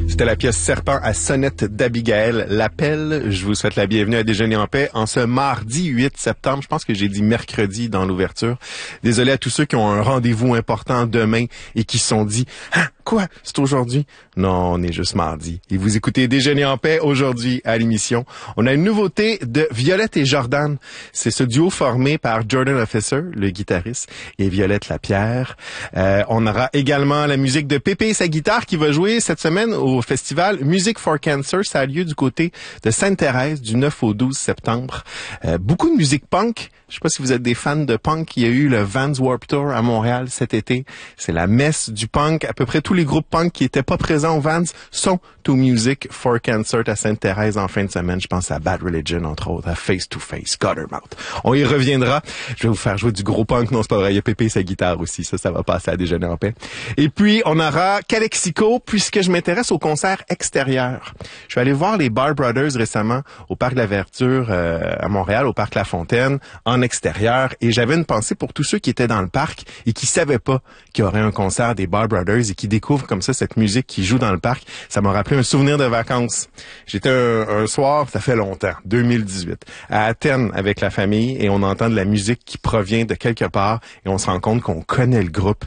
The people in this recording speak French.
C'était la pièce Serpent à sonnette d'Abigail L'appel. Je vous souhaite la bienvenue à Déjeuner en paix en ce mardi 8 septembre. Je pense que j'ai dit mercredi dans l'ouverture. Désolé à tous ceux qui ont un rendez-vous important demain et qui se sont dit « Ah, quoi? C'est aujourd'hui? » Non, on est juste mardi. Et vous écoutez Déjeuner en paix aujourd'hui à l'émission. On a une nouveauté de Violette et Jordan. C'est ce duo formé par Jordan Officer, le guitariste, et Violette Lapierre. On aura également la musique de Pépé et sa guitare qui va jouer cette semaine au festival Music for Cancer. Ça a lieu du côté de Sainte-Thérèse du 9 au 12 septembre. Beaucoup de musique punk. Je sais pas si vous êtes des fans de punk. Il y a eu le Vans Warped Tour à Montréal cet été. C'est la messe du punk. À peu près tous les groupes punk qui étaient pas présents au Vans sont au Music for Cancer à Sainte-Thérèse en fin de semaine. Je pense à Bad Religion, entre autres, à Face to Face, Guttermouth. On y reviendra. Je vais vous faire jouer du gros punk. Non, c'est pas vrai. Il y a Pépé et sa guitare aussi. Ça va passer à Déjeuner en paix. Et puis, on aura Calexico, puisque je m'intéresse aux concerts extérieurs. Je suis allé voir les Bar Brothers récemment au Parc de la Verdure à Montréal, au Parc La Fontaine, en extérieur. Et j'avais une pensée pour tous ceux qui étaient dans le parc et qui savaient pas qu'il y aurait un concert des Bar Brothers et qui découvrent comme ça cette musique qui joue dans le parc. Ça m'a rappelé un souvenir de vacances. J'étais un soir, ça fait longtemps, 2018, à Athènes avec la famille et on entend de la musique qui provient de quelque part et on se rend compte qu'on connaît le groupe